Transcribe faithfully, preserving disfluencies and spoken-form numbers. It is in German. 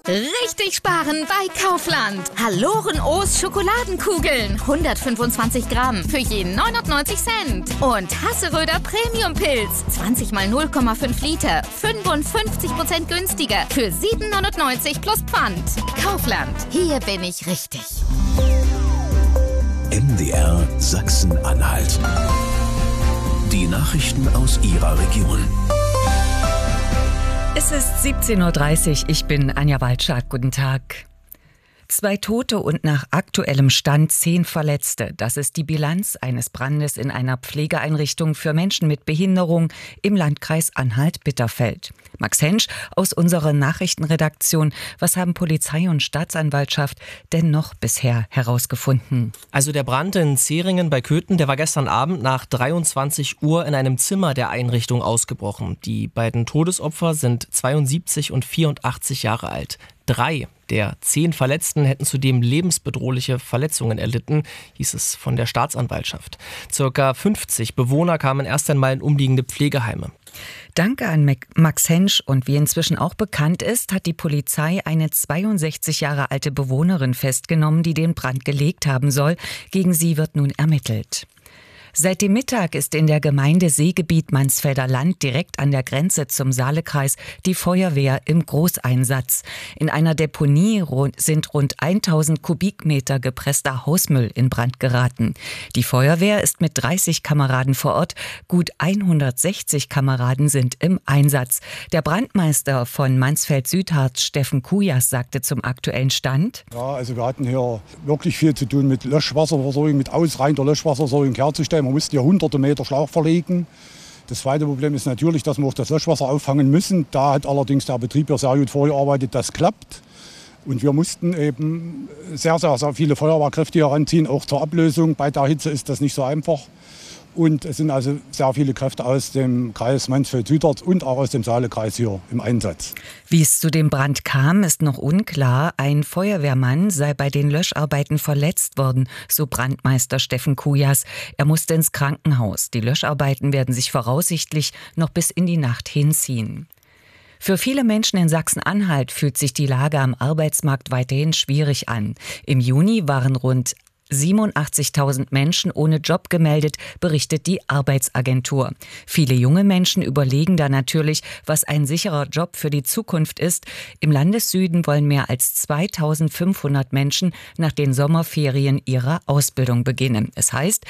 Richtig sparen bei Kaufland. Haloren O's Schokoladenkugeln. hundertfünfundzwanzig Gramm für jeden neunundneunzig Cent. Und Hasseröder Premium Pilz. zwanzig mal null Komma fünf Liter. fünfundfünfzig Prozent günstiger. Für sieben neunundneunzig plus Pfand. Kaufland. Hier bin ich richtig. M D R Sachsen-Anhalt. Die Nachrichten aus Ihrer Region. Es ist siebzehn Uhr dreißig, ich bin Anja Waldschad, guten Tag. Zwei Tote und nach aktuellem Stand zehn Verletzte. Das ist die Bilanz eines Brandes in einer Pflegeeinrichtung für Menschen mit Behinderung im Landkreis Anhalt-Bitterfeld. Max Hensch aus unserer Nachrichtenredaktion. Was haben Polizei und Staatsanwaltschaft denn noch bisher herausgefunden? Also der Brand in Zeringen bei Köthen, der war gestern Abend nach dreiundzwanzig Uhr in einem Zimmer der Einrichtung ausgebrochen. Die beiden Todesopfer sind zweiundsiebzig und vierundachtzig Jahre alt. Drei der zehn Verletzten hätten zudem lebensbedrohliche Verletzungen erlitten, hieß es von der Staatsanwaltschaft. Circa fünfzig Bewohner kamen erst einmal in umliegende Pflegeheime. Danke an Max Hensch. Und wie inzwischen auch bekannt ist, hat die Polizei eine zweiundsechzig Jahre alte Bewohnerin festgenommen, die den Brand gelegt haben soll. Gegen sie wird nun ermittelt. Seit dem Mittag ist in der Gemeinde Seegebiet Mansfelder Land direkt an der Grenze zum Saalekreis die Feuerwehr im Großeinsatz. In einer Deponie sind rund tausend Kubikmeter gepresster Hausmüll in Brand geraten. Die Feuerwehr ist mit dreißig Kameraden vor Ort. Gut hundertsechzig Kameraden sind im Einsatz. Der Brandmeister von Mansfeld-Südharz, Steffen Kujas, sagte zum aktuellen Stand: Ja, also wir hatten hier wirklich viel zu tun mit Löschwasserversorgung, mit ausreichender Löschwasserversorgung herzustellen. Man musste hier hunderte Meter Schlauch verlegen. Das zweite Problem ist natürlich, dass wir auch das Löschwasser auffangen müssen. Da hat allerdings der Betrieb ja sehr gut vorgearbeitet, das klappt. Und wir mussten eben sehr, sehr, sehr viele Feuerwehrkräfte heranziehen, auch zur Ablösung. Bei der Hitze ist das nicht so einfach. Und es sind also sehr viele Kräfte aus dem Kreis Mansfeld-Südharz und auch aus dem Saalekreis hier im Einsatz. Wie es zu dem Brand kam, ist noch unklar. Ein Feuerwehrmann sei bei den Löscharbeiten verletzt worden, so Brandmeister Steffen Kujas. Er musste ins Krankenhaus. Die Löscharbeiten werden sich voraussichtlich noch bis in die Nacht hinziehen. Für viele Menschen in Sachsen-Anhalt fühlt sich die Lage am Arbeitsmarkt weiterhin schwierig an. Im Juni waren rund siebenundachtzigtausend Menschen ohne Job gemeldet, berichtet die Arbeitsagentur. Viele junge Menschen überlegen da natürlich, was ein sicherer Job für die Zukunft ist. Im Landessüden wollen mehr als zweitausendfünfhundert Menschen nach den Sommerferien ihre Ausbildung beginnen. Es heißt,